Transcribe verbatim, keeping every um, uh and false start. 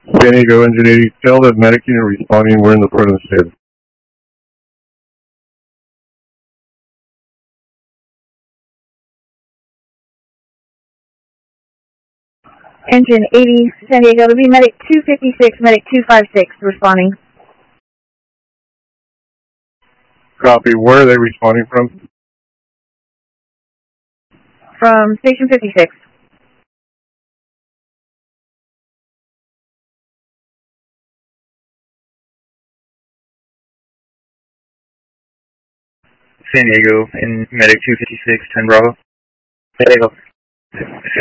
San Diego Engine eighty, tell that medic unit responding, we're in the front of the stairs. Engine eighty, San Diego, to be medic two fifty-six, medic two fifty-six, responding. Copy, where are they responding from? From station fifty-six. San Diego, in medic two fifty-six, ten Bravo. San Diego.